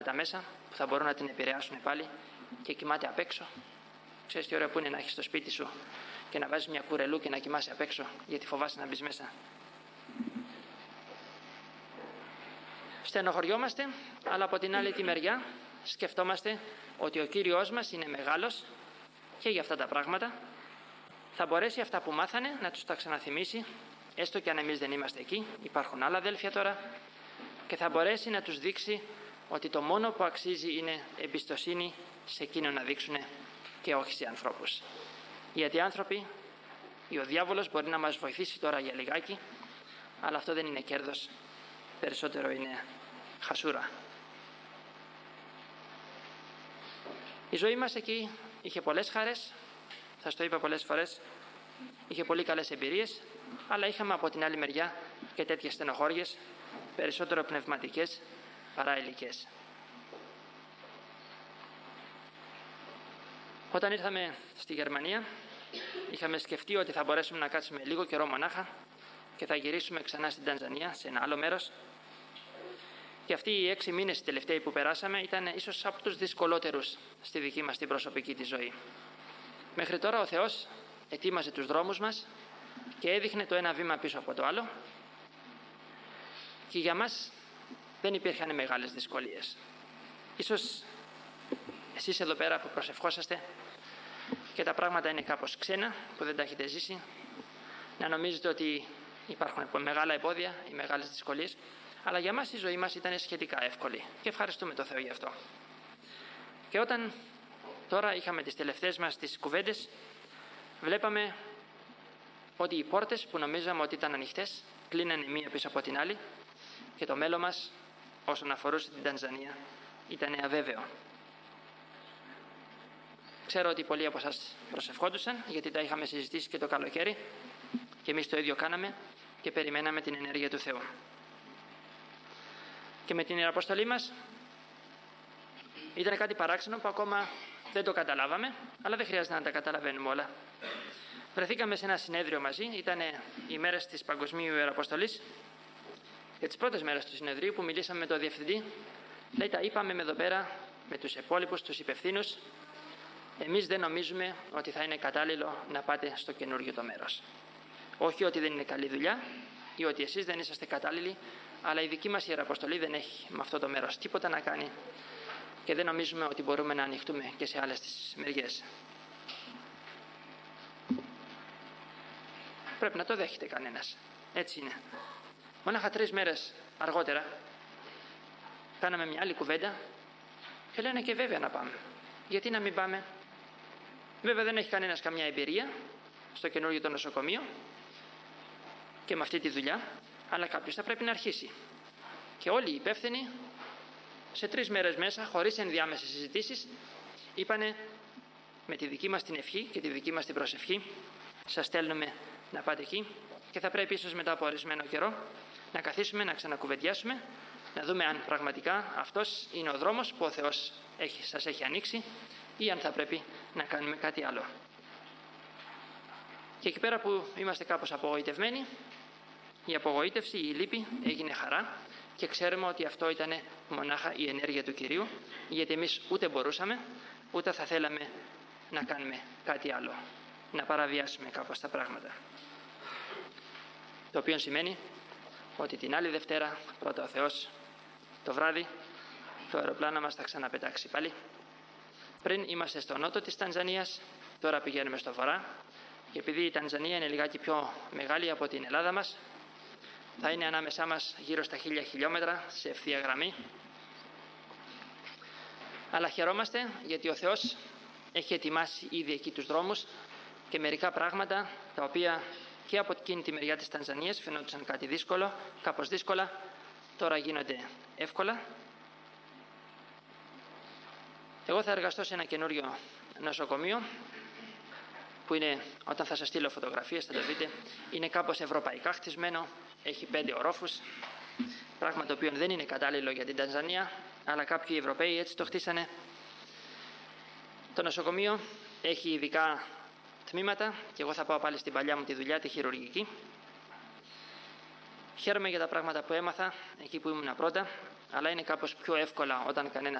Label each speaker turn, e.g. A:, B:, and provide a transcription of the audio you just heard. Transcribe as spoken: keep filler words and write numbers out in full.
A: τα μέσα που θα μπορούν να την επηρεάσουν πάλι και κοιμάται απ' έξω. Ξέρεις τι ωραίο που είναι να έχεις στο σπίτι σου και να βάζεις μια κουρελού και να κοιμάσαι απ' έξω, γιατί φοβάσαι να μπεις μέσα. Στενοχωριόμαστε, αλλά από την άλλη τη μεριά σκεφτόμαστε ότι ο Κύριος μας είναι μεγάλος και για αυτά τα πράγματα. Θα μπορέσει αυτά που μάθανε να τους τα ξαναθυμίσει, έστω και αν εμείς δεν είμαστε εκεί, υπάρχουν άλλα αδέλφια τώρα, και θα μπορέσει να τους δείξει ότι το μόνο που αξίζει είναι εμπιστοσύνη σε εκείνο να δείξουν και όχι σε ανθρώπους. Γιατί οι άνθρωποι, ή ο διάβολος μπορεί να μας βοηθήσει τώρα για λιγάκι, αλλά αυτό δεν είναι κέρδος, περισσότερο είναι χασούρα. Η ζωή μας εκεί είχε πολλές χαρές, θα στο είπα πολλές φορές, είχε πολύ καλές εμπειρίες, αλλά είχαμε από την άλλη μεριά και τέτοιες στενοχώριες, περισσότερο πνευματικές παρά υλικές. Όταν ήρθαμε στη Γερμανία, είχαμε σκεφτεί ότι θα μπορέσουμε να κάτσουμε λίγο καιρό μονάχα και θα γυρίσουμε ξανά στην Τανζανία, σε ένα άλλο μέρος. Και αυτοί οι έξι μήνες οι τελευταίοι που περάσαμε ήταν ίσως από τους δυσκολότερους στη δική μας την προσωπική τη ζωή. Μέχρι τώρα ο Θεός ετοίμαζε τους δρόμους μας και έδειχνε το ένα βήμα πίσω από το άλλο, και για μας δεν υπήρχαν μεγάλες δυσκολίες. Ίσως εσείς εδώ πέρα που προσευχόσαστε και τα πράγματα είναι κάπως ξένα, που δεν τα έχετε ζήσει, να νομίζετε ότι υπάρχουν μεγάλα εμπόδια ή μεγάλες δυσκολίες, αλλά για μας η ζωή μας ήταν σχετικά εύκολη και ευχαριστούμε τον Θεό γι' αυτό. Και όταν τώρα είχαμε τις τελευταίες μας τις κουβέντες, βλέπαμε ότι οι πόρτες που νομίζαμε ότι ήταν ανοιχτές κλείνανε μία πίσω από την άλλη και το μέλλον μας όσον αφορούσε την Τανζανία ήταν αβέβαιο. Ξέρω ότι πολλοί από εσάς προσευχόντουσαν, γιατί τα είχαμε συζητήσει και το καλοκαίρι και εμείς το ίδιο κάναμε και περιμέναμε την ενέργεια του Θεού. Και με την Ιεραποστολή μας ήταν κάτι παράξενο που ακόμα δεν το καταλάβαμε, αλλά δεν χρειάζεται να τα καταλαβαίνουμε όλα. Βρεθήκαμε σε ένα συνέδριο μαζί, ήταν οι μέρες της Παγκοσμίου Ιεραποστολής, και τις πρώτες μέρες του συνεδρίου που μιλήσαμε με τον διευθυντή, λέει, τα είπαμε εδώ πέρα με τους υπόλοιπους, τους υπευθύνους, εμείς δεν νομίζουμε ότι θα είναι κατάλληλο να πάτε στο καινούργιο το μέρος. Όχι ότι δεν είναι καλή δουλειά ή ότι εσείς δεν είσαστε κατάλληλοι, αλλά η δική μας Ιεραποστολή δεν έχει με αυτό το μέρος τίποτα να κάνει και δεν νομίζουμε ότι μπορούμε να ανοιχτούμε και σε άλλες τις μεριές. Πρέπει να το δέχεται κανένας. Έτσι είναι. Μόναχα τρεις μέρες αργότερα κάναμε μια άλλη κουβέντα και λένε και βέβαια να πάμε. Γιατί να μην πάμε? Βέβαια δεν έχει κανένας καμιά εμπειρία στο καινούργιο το νοσοκομείο και με αυτή τη δουλειά, αλλά κάποιος θα πρέπει να αρχίσει. Και όλοι οι υπεύθυνοι σε τρεις μέρες μέσα, χωρίς ενδιάμεσες συζητήσεις, είπανε με τη δική μας την ευχή και τη δική μας την προσευχή, σας στέλνουμε να πάτε εκεί και θα πρέπει ίσως μετά από ορισμένο καιρό να καθίσουμε, να ξανακουβεντιάσουμε, να δούμε αν πραγματικά αυτός είναι ο δρόμος που ο Θεός έχει, σας έχει ανοίξει ή αν θα πρέπει να κάνουμε κάτι άλλο. Και εκεί πέρα που είμαστε κάπως απογοητευμένοι, η απογοήτευση, η λύπη έγινε χαρά και ξέρουμε ότι αυτό ήταν μονάχα η ενέργεια του Κυρίου, γιατί εμείς ούτε μπορούσαμε ούτε θα θέλαμε να κάνουμε κάτι άλλο, να παραβιάσουμε κάπως τα πράγματα. Το οποίο σημαίνει ότι την άλλη Δευτέρα, πρώτα ο Θεός, το βράδυ, το αεροπλάνο μας θα ξαναπετάξει πάλι. Πριν είμαστε στο νότο της Τανζανίας, τώρα πηγαίνουμε στο βορρά, και επειδή η Τανζανία είναι λιγάκι πιο μεγάλη από την Ελλάδα μας, θα είναι ανάμεσά μας γύρω στα χίλια χιλιόμετρα σε ευθεία γραμμή. Αλλά χαιρόμαστε γιατί ο Θεός έχει ετοιμάσει ήδη εκεί τους δρόμους και μερικά πράγματα τα οποία και από εκείνη τη μεριά της Τανζανίας φαινόντουσαν κάτι δύσκολο, κάπως δύσκολα, τώρα γίνονται εύκολα. Εγώ θα εργαστώ σε ένα καινούριο νοσοκομείο που είναι, όταν θα σας στείλω φωτογραφίες θα το δείτε, είναι κάπως ευρωπαϊκά χτισμένο, έχει πέντε ορόφους, πράγμα το οποίο δεν είναι κατάλληλο για την Τανζανία, αλλά κάποιοι Ευρωπαίοι έτσι το χτίσανε. Το νοσοκομείο έχει ειδικά τμήματα και εγώ θα πάω πάλι στην παλιά μου τη δουλειά, τη χειρουργική. Χαίρομαι για τα πράγματα που έμαθα εκεί που ήμουν πρώτα, αλλά είναι κάπως πιο εύκολα όταν κανένας